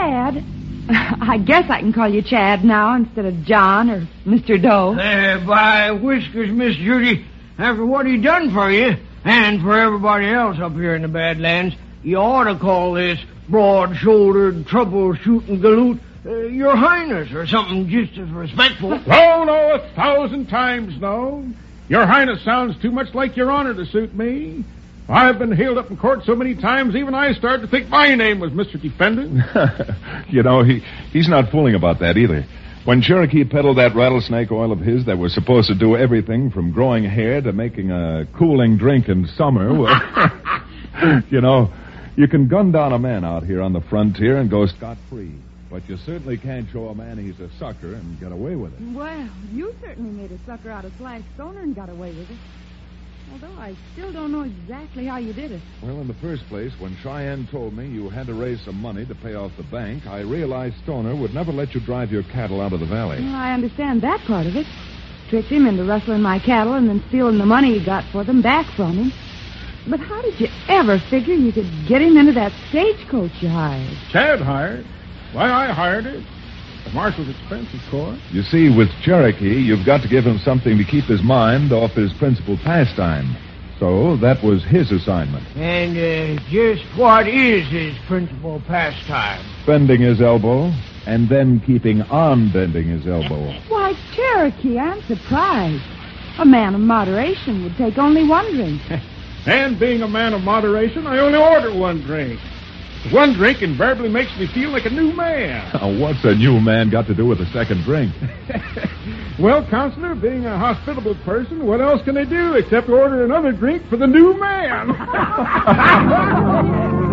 Chad. I guess I can call you Chad now instead of John or Mr. Doe. By whiskers, Miss Judy, after what he done for you, and for everybody else up here in the Badlands, you ought to call this broad-shouldered, troubleshooting galoot Your Highness or something just as respectful. Oh, no, 1,000 times no. Your Highness sounds too much like Your Honor to suit me. I've been hailed up in court so many times, even I started to think my name was Mr. Defendant. You know, he's not fooling about that either. When Cherokee peddled that rattlesnake oil of his that was supposed to do everything from growing hair to making a cooling drink in summer, well, you know, you can gun down a man out here on the frontier and go scot-free. But you certainly can't show a man he's a sucker and get away with it. Well, you certainly made a sucker out of Slash Stoner and got away with it. Although I still don't know exactly how you did it. Well, in the first place, when Cheyenne told me you had to raise some money to pay off the bank, I realized Stoner would never let you drive your cattle out of the valley. Well, I understand that part of it. Tricked him into rustling my cattle and then stealing the money he got for them back from him. But how did you ever figure you could get him into that stagecoach you hired? Chad hired. Why, I hired it. The marshal's expense, of course. You see, with Cherokee, you've got to give him something to keep his mind off his principal pastime. So that was his assignment. And just what is his principal pastime? Bending his elbow, and then keeping on bending his elbow. Why, Cherokee, I'm surprised. A man of moderation would take only one drink. And being a man of moderation, I only order one drink. One drink invariably makes me feel like a new man. Now, what's a new man got to do with a second drink? Well, Counselor, being a hospitable person, what else can I do except order another drink for the new man?